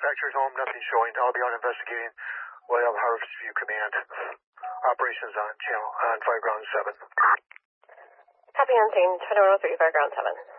manufacturer's home, nothing showing. I'll be on investigating Loyal Harvest View Command. Operations on channel on Fireground 7. Copy on scene, 2103, Fireground 7.